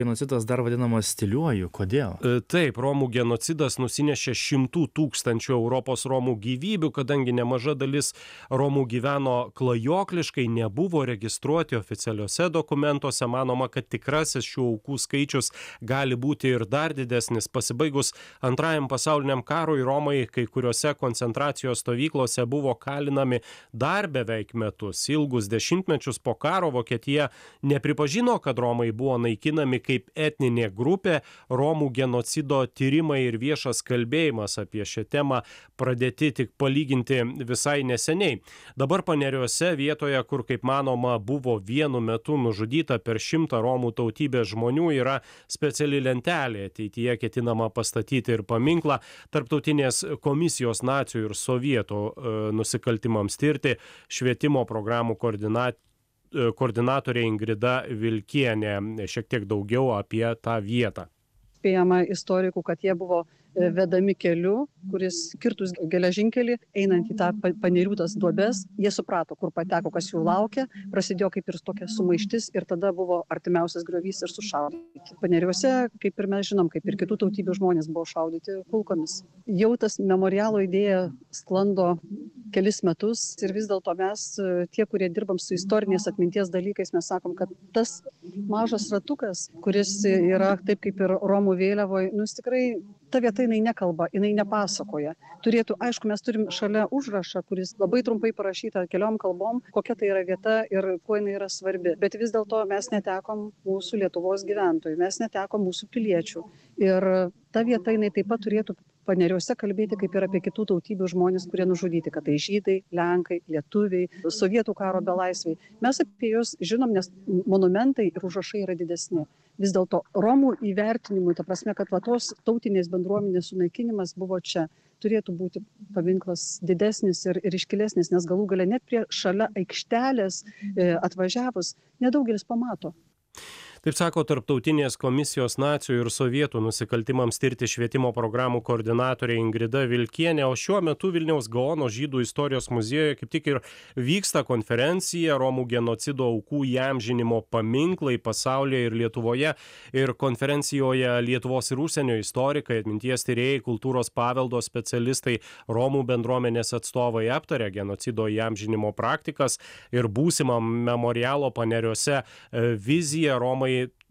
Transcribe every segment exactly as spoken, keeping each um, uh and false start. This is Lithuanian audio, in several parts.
Genocidas dar vadinamas tyliuoju. Kodėl? Taip, Romų genocidas nusinešė šimtų tūkstančių Europos Romų gyvybių, kadangi nemaža dalis Romų gyveno klajokliškai, nebuvo registruoti oficialiuose dokumentuose. Manoma, kad tikrasis šių aukų skaičius gali būti ir dar didesnis. Pasibaigus Antrajam pasauliniam karui, Romai kai kuriuose koncentracijos stovyklose buvo kalinami dar beveik metus. Ilgus dešimtmečius po karo Vokietija nepripažino, kad Romai buvo naikinami kaip etninė grupė. Romų genocido tyrimai ir viešas kalbėjimas apie šią temą pradėti tik palyginti visai neseniai. Dabar Paneriuose, vietoje, kur, kaip manoma, buvo vienu metu nužudyta per šimtą Romų tautybės žmonių, yra speciali lentelė. Ateityje ketinama pastatyti ir paminklą. Tarptautinės komisijos nacių ir sovietų e, nusikaltimams tirti švietimo programų koordinatorių koordinatorė Ingrida Vilkienė. Šiek tiek daugiau apie tą vietą. Spėjama istorikų, kad jie buvo vedami keliu, kuris kirtus geležinkelį, einant į tą Panerių tas duobes, jie suprato, kur pateko, kas jų laukia, prasidėjo kaip ir tokia sumaištis ir tada buvo artimiausias griovys ir sušaudyti. Paneriuose, kaip ir mes žinom, kaip ir kitų tautybių žmonės buvo šaudyti kulkomis. Jau tas memorialo idėja sklando kelis metus ir vis dėlto mes, tie, kurie dirbam su istorinės atminties dalykais, mes sakom, kad tas mažas ratukas, kuris yra taip kaip ir Romų vėliavoje, nu, tikrai ta vieta jinai nekalba, jinai nepasakoja. Turėtų, aišku, mes turim šalia užrašą, kuris labai trumpai parašyta keliom kalbom, kokia tai yra vieta ir kuo jinai yra svarbi. Bet vis dėlto mes netekom mūsų Lietuvos gyventojų, mes netekom mūsų piliečių. Ir ta vieta jinai taip pat turėtų Paneriuose kalbėti kaip ir apie kitų tautybių žmonės, kurie nužudyti, kad tai žydai, lenkai, lietuviai, sovietų karo belaisviai. Mes apie juos žinom, nes monumentai ir užrašai yra didesni. Vis dėlto Romų įvertinimui, ta prasme, kad va tos tautinės bendruomenės sunaikinimas buvo čia, turėtų būti paminklas didesnis ir, ir iškilesnis, nes galų gale net prie šalia aikštelės e, atvažiavus nedaugelis pamato. Taip sako Tarptautinės komisijos nacių ir sovietų nusikaltimams tirti švietimo programų koordinatorė Ingrida Vilkienė, o šiuo metu Vilniaus Gaono žydų istorijos muziejuje kaip tik ir vyksta konferencija Romų genocido aukų įamžinimo paminklai pasaulyje ir Lietuvoje. Ir konferencijoje Lietuvos ir užsienio istorikai, atminties tyrėjai, kultūros paveldo specialistai, Romų bendruomenės atstovai aptarė genocido įamžinimo praktikas ir būsimą memorialo Paneriuose viziją. Romai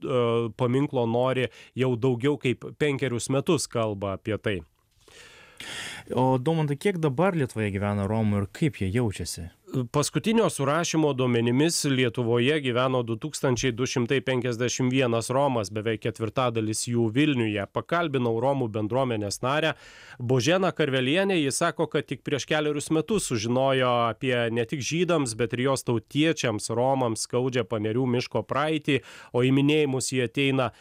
paminklo nori jau daugiau kaip penkerius metus kalba apie tai. O Daumantai, kiek dabar Lietuvoje gyvena Romų ir kaip jie jaučiasi? Paskutinio surašymo duomenimis Lietuvoje gyveno du tūkstančiai du šimtai penkiasdešimt vienas Romas, beveik ketvirtadalis jų Vilniuje. Pakalbinau Romų bendruomenės narę Boženą Karvelienę. Jis sako, kad tik prieš keliarius metus sužinojo apie ne tik žydams, bet ir jos tautiečiams Romams skaudžią Panerių miško praeitį, o į minėjimus jie ateina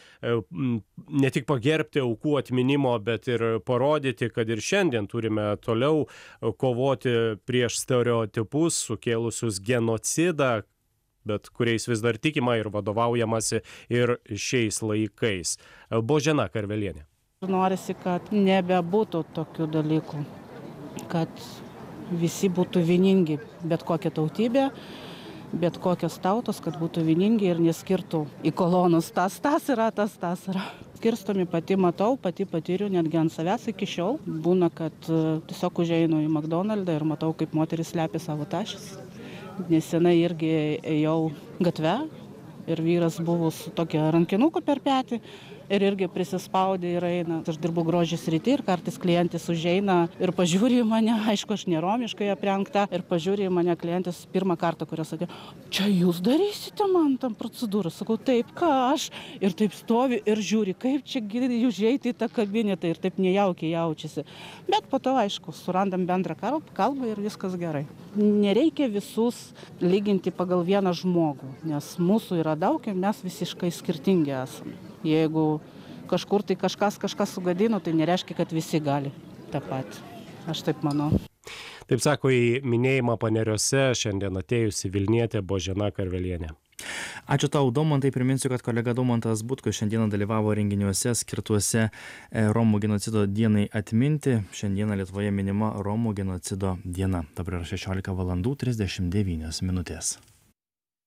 ne tik pagerbti aukų atminimo, bet ir parodyti, kad ir šiandien turime toliau kovoti prieš stereotipus, sukėlusius genocidą, bet kuriais vis dar tikima ir vadovaujamasi ir šiais laikais. Božena Karvelienė. Norisi, kad nebebūtų tokių dalykų, kad visi būtų vieningi, bet kokia tautybė, bet kokios tautos, kad būtų vieningi ir neskirtų į kolonus. Tas, tas yra, tas, tas yra. Skirstomi pati matau, pati patyriu, netgi ant savęs iki šiol. Būna, kad tiesiog užeinu į McDonald's ir matau, kaip moteris slepia savo tašis. Nesenai irgi ėjau gatve ir vyras buvo su tokia rankinuku per petį ir irgi prisispaudė ir eina. Aš dirbu grožio srity ir kartais klientis užeina ir pažiūri į mane, aišku, aš neromiškai aprengta, ir pažiūri į mane klientis pirmą kartą, kurios atėjo, čia jūs darysite man tam procedūrą? Sakau, taip, ką aš? Ir taip stovi ir žiūri, kaip čia užeiti į tą kabinetą ir taip nejaukiai jaučiasi. Bet po to, aišku, surandam bendrą kalbą ir viskas gerai. Nereikia visus lyginti pagal vieną žmogų, nes mūsų yra daug ir mes visiškai skirtingi esame. Jeigu kažkur tai kažkas kažkas sugadino, tai nereiškia, kad visi gali tą patį. Aš taip manau. Taip sako į minėjimą Paneriuose šiandien atėjusi Vilnietė Božena Karvelienė. Ačiū tau, Daumantai. Priminsiu, kad kolega Daumantas Butkus šiandieną dalyvavo renginiuose skirtuose Romų genocido dienai atminti. Šiandieną Lietuvoje minima Romų genocido diena. Dabar yra šešiolika valandų trisdešimt devynios minutės.